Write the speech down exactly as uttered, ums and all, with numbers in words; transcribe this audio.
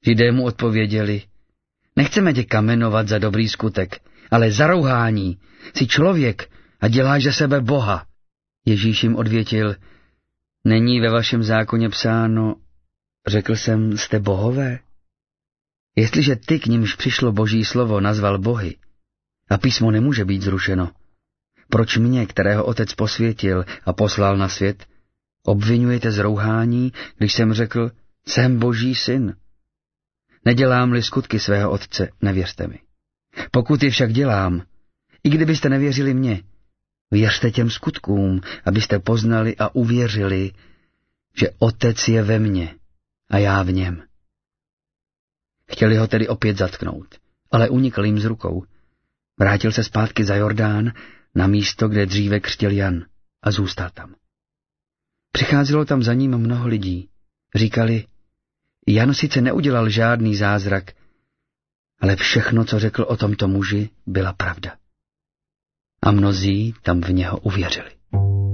Židé mu odpověděli: Nechceme tě kamenovat za dobrý skutek, ale za rouhání. Jsi člověk a děláš ze sebe Boha. Ježíš jim odvětil: Není ve vašem zákoně psáno, řekl jsem, jste bohové? Jestliže ty, k nimž přišlo Boží slovo, nazval bohy, a písmo nemůže být zrušeno, proč mě, kterého Otec posvětil a poslal na svět, obvinujete z rouhání, když jsem řekl, jsem Boží syn? Nedělám-li skutky svého Otce, nevěřte mi. Pokud je však dělám, i kdybyste nevěřili mně, věřte těm skutkům, abyste poznali a uvěřili, že Otec je ve mně a já v něm. Chtěli ho tedy opět zatknout, ale unikl jim z rukou. Vrátil se zpátky za Jordán na místo, kde dříve křtil Jan, a zůstal tam. Přicházelo tam za ním mnoho lidí. Říkali: Jan sice neudělal žádný zázrak, ale všechno, co řekl o tomto muži, byla pravda. A mnozí tam v něho uvěřili.